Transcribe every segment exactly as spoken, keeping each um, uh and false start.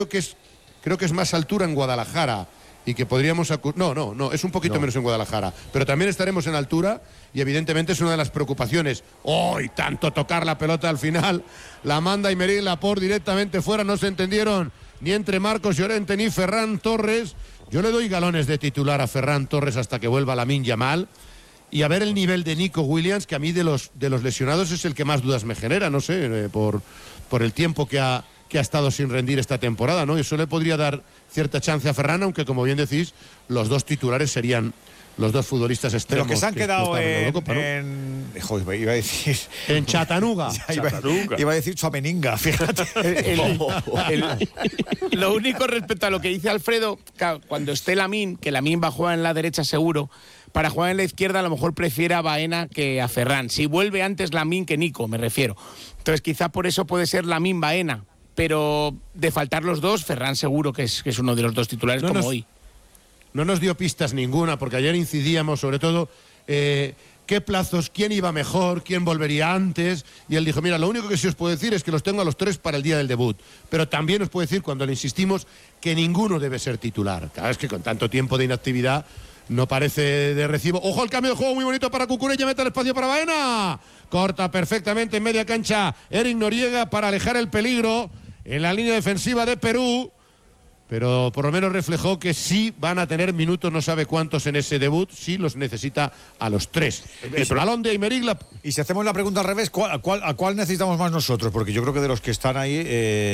que es, creo que es más altura en Guadalajara y que podríamos acu- no, no, no, es un poquito no. menos en Guadalajara, pero también estaremos en altura y evidentemente es una de las preocupaciones. Hoy oh, tanto tocar la pelota al final, la manda Aymeric Laporte directamente fuera, no se entendieron ni entre Marcos Llorente ni Ferran Torres. Yo le doy galones de titular a Ferran Torres hasta que vuelva Lamine Yamal. Y a ver el nivel de Nico Williams, que a mí de los, de los lesionados es el que más dudas me genera, no sé, eh, por, por el tiempo que ha, que ha estado sin rendir esta temporada, ¿no? Eso le podría dar cierta chance a Ferran, aunque como bien decís, los dos titulares serían los dos futbolistas extremos. Pero que se han que quedado en, en, Europa, ¿no? en... Joder, iba a decir... En Chattanooga. iba, Chattanooga. iba a decir Chuameninga, fíjate. el, el, el, lo único respecto a lo que dice Alfredo, claro, cuando esté Lamine, que Lamine va a jugar en la derecha seguro, para jugar en la izquierda a lo mejor prefiere a Baena que a Ferran. Si vuelve antes Lamine que Nico, me refiero. Entonces quizá por eso puede ser Lamine Baena, pero de faltar los dos, Ferran seguro que es, que es uno de los dos titulares, no como nos, hoy. No nos dio pistas ninguna, porque ayer incidíamos sobre todo eh, qué plazos, quién iba mejor, quién volvería antes, y él dijo, mira, lo único que sí os puedo decir es que los tengo a los tres para el día del debut, pero también os puedo decir, cuando le insistimos, que ninguno debe ser titular. Claro, es que con tanto tiempo de inactividad no parece de recibo. ¡Ojo, el cambio de juego muy bonito para Cucurella! Mete el espacio para Baena. Corta perfectamente en media cancha Eric Noriega para alejar el peligro en la línea defensiva de Perú. Pero por lo menos reflejó que sí van a tener minutos, no sabe cuántos en ese debut, sí los necesita a los tres. El balón de Aymeric Laporte. Y si hacemos la pregunta al revés, ¿cuál, a, cuál, ¿a cuál necesitamos más nosotros? Porque yo creo que de los que están ahí,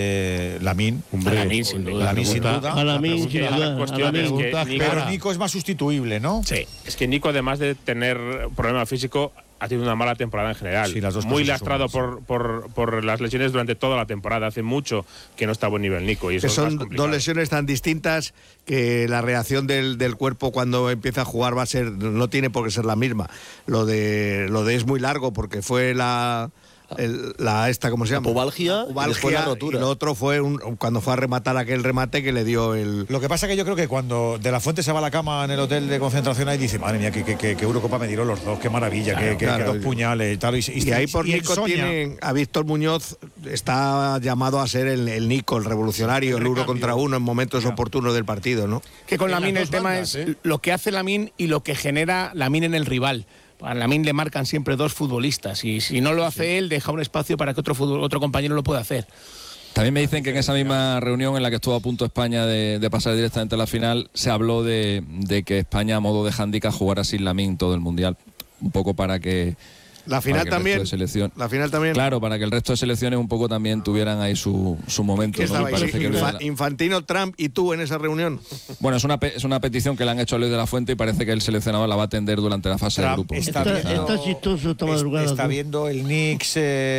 eh, Lamine. Lamine sin duda. Lamine sin duda. A Lamine sin duda. La cuestión es que Nico, pero Nico es más sustituible, ¿no? Sí. Es que Nico, además de tener problema físico, ha tenido una mala temporada en general. Sí, las dos Muy cosas lastrado suman, por, por, por las lesiones durante toda la temporada. Hace mucho que no está a buen nivel Nico. Y eso que es son más complicado. dos lesiones tan distintas que la reacción del, del cuerpo cuando empieza a jugar va a ser, no tiene por qué ser la misma. Lo de lo de es muy largo porque fue la el, la esta ¿cómo se llama? La pubalgia, la pubalgia y después la rotura. Y lo otro fue un, cuando fue a rematar aquel remate que le dio el... Lo que pasa es que yo creo que cuando De La Fuente se va a la cama en el hotel de concentración ahí dice, madre mía, que, que, que, que Eurocopa me dieron los dos, qué maravilla, claro, que, que, claro, que dos puñales y tal. Y, y, y ahí por y Nico tiene a Víctor Muñoz, está llamado a ser el, el Nico, el revolucionario, el, el uno contra uno en momentos claro. oportunos del partido, ¿no? Que con Lamine el tema bandas, es ¿eh? lo que hace Lamine y lo que genera Lamine en el rival. A Lamine le marcan siempre dos futbolistas y si no lo hace sí. él, deja un espacio para que otro, fútbol, otro compañero lo pueda hacer. También me dicen que en esa misma reunión en la que estuvo a punto España de, de pasar directamente a la final, se habló de, de que España a modo de hándicap jugara sin Lamine todo el Mundial. Un poco para que... La final también. Selección, la final también. Claro, para que el resto de selecciones un poco también tuvieran ahí su, su momento. ¿No? Parece sí, que Infa, Infantino, Trump y tú en esa reunión. Bueno, es una, es una petición que le han hecho a Luis de la Fuente y parece que el seleccionador la va a atender durante la fase Trump de grupo. Está, está, viendo, está chistoso esta madrugada. Está tú. viendo el Knicks,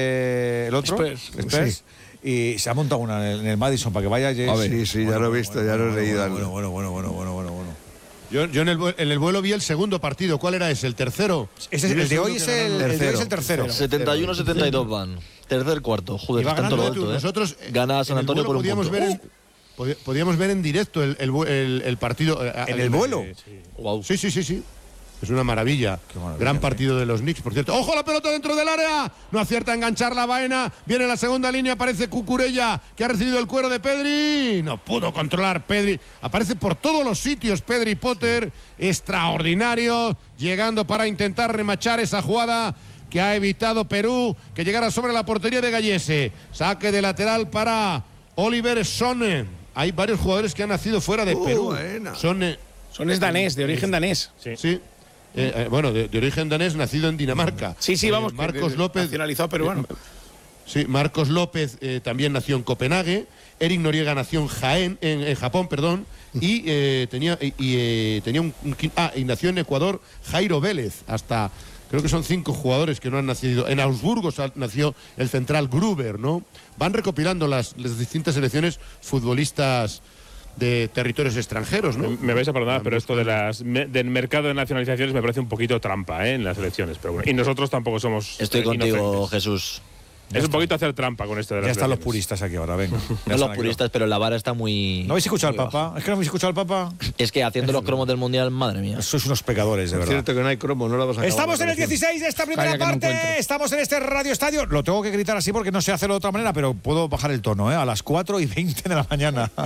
eh, el otro. Spurs. Spurs. Sí. Y se ha montado una en el Madison para que vaya. A ver, sí, sí, bueno, ya lo he visto, bueno, ya lo he bueno, leído. Bueno, bueno, bueno, bueno, bueno, bueno, bueno. Yo, yo en, el, en el vuelo vi el segundo partido. ¿Cuál era ese? ¿El tercero? Ese es, el, el de hoy es el, el, de hoy es el tercero. setenta y uno setenta y dos van. Tercer cuarto. Joder, tanto lo alto, ¿eh? Nosotros gana San Antonio por un punto. Ver en, uh. Podíamos ver en directo el, el, el, el partido. ¿En el, el vuelo? Sí. Wow. sí, sí, sí, sí. Es una maravilla. maravilla Gran partido ¿eh? de los Knicks, por cierto. ¡Ojo la pelota dentro del área! No acierta a enganchar la Baena. Viene la segunda línea, aparece Cucurella, que ha recibido el cuero de Pedri. No pudo controlar Pedri. Aparece por todos los sitios Pedri Potter. Extraordinario. Llegando para intentar remachar esa jugada que ha evitado Perú, que llegara sobre la portería de Gallese. Saque de lateral para Oliver Sonne. Hay varios jugadores que han nacido fuera de uh, Perú. Buena. Sonne. Sonne es danés, de origen danés. Sí. sí. Eh, eh, bueno, de, de origen danés, nacido en Dinamarca. Sí, sí, vamos. Eh, Marcos que, López. Nacionalizado peruano. Eh, sí, Marcos López eh, también nació en Copenhague. Eric Noriega nació en Jaén, en, en Japón, perdón. Y eh, tenía, y, eh, tenía un, un. Ah, y nació en Ecuador Jairo Vélez. Hasta. Creo que son cinco jugadores que no han nacido. En Augsburgo nació el central Gruber, ¿no? Van recopilando las, las distintas selecciones futbolistas de territorios extranjeros, ¿no? Me vais a perdonar, pero esto de las del mercado de nacionalizaciones me parece un poquito trampa, ¿eh? En las elecciones, pero bueno. Y nosotros tampoco somos Estoy contigo, inocentes. Jesús. Es un poquito hacer trampa con esto de las Ya están los elecciones. puristas aquí ahora, venga. No los puristas, pero la vara está muy... ¿No habéis escuchado al Papa? ¿Es que no habéis escuchado al Papa? Es que haciendo los cromos del Mundial, madre mía. Sois unos pecadores, de verdad. Es cierto que no hay cromo, no lo vas a acabar. Estamos en el dieciséis de esta primera Calla parte. No Estamos en este Radio Estadio. Lo tengo que gritar así porque no sé hacerlo de otra manera, pero puedo bajar el tono, ¿eh? A las cuatro y veinte de la mañana.